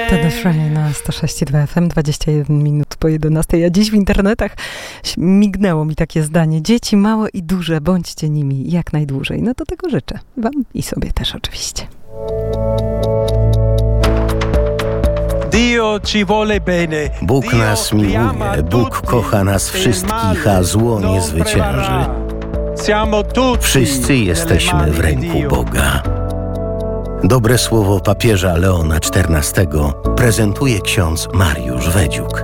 Refrain na 106,2 FM, 21 minut po 11. A dziś w internetach mignęło mi takie zdanie: dzieci małe i duże, bądźcie nimi jak najdłużej. No to tego życzę wam i sobie też oczywiście. Bóg nas miłuje, Bóg kocha nas wszystkich, a zło nie zwycięży. Wszyscy jesteśmy w ręku Boga. Dobre słowo papieża Leona XIV prezentuje ksiądz Mariusz Wedziuk.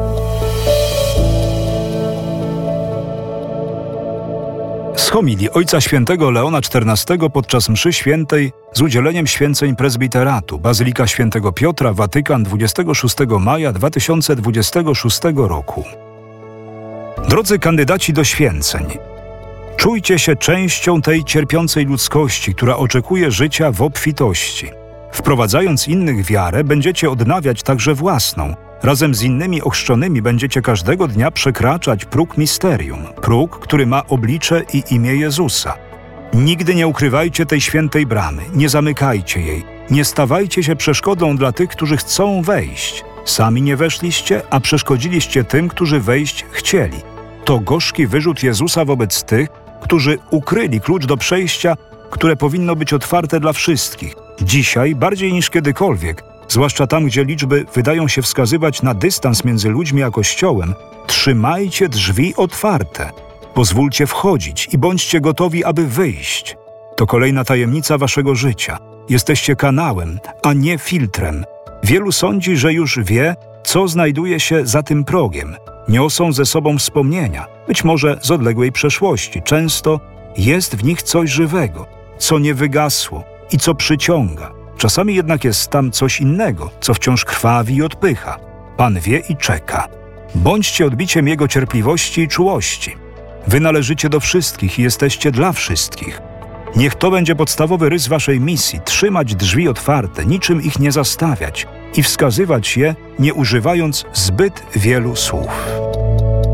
Z homilii Ojca Świętego Leona XIV podczas mszy świętej z udzieleniem święceń prezbiteratu Bazylika Świętego Piotra, Watykan, 26 maja 2026 roku. Drodzy kandydaci do święceń, czujcie się częścią tej cierpiącej ludzkości, która oczekuje życia w obfitości. Wprowadzając innych w wiarę, będziecie odnawiać także własną. Razem z innymi ochrzczonymi będziecie każdego dnia przekraczać próg misterium, próg, który ma oblicze i imię Jezusa. Nigdy nie ukrywajcie tej świętej bramy, nie zamykajcie jej, nie stawajcie się przeszkodą dla tych, którzy chcą wejść. Sami nie weszliście, a przeszkodziliście tym, którzy wejść chcieli. To gorzki wyrzut Jezusa wobec tych, którzy ukryli klucz do przejścia, które powinno być otwarte dla wszystkich. Dzisiaj, bardziej niż kiedykolwiek, zwłaszcza tam, gdzie liczby wydają się wskazywać na dystans między ludźmi a Kościołem, trzymajcie drzwi otwarte. Pozwólcie wchodzić i bądźcie gotowi, aby wyjść. To kolejna tajemnica waszego życia. Jesteście kanałem, a nie filtrem. Wielu sądzi, że już wie, co znajduje się za tym progiem. Niosą ze sobą wspomnienia, być może z odległej przeszłości. Często jest w nich coś żywego, co nie wygasło i co przyciąga. Czasami jednak jest tam coś innego, co wciąż krwawi i odpycha. Pan wie i czeka. Bądźcie odbiciem Jego cierpliwości i czułości. Wy należycie do wszystkich i jesteście dla wszystkich. Niech to będzie podstawowy rys waszej misji, trzymać drzwi otwarte, niczym ich nie zastawiać i wskazywać je, nie używając zbyt wielu słów.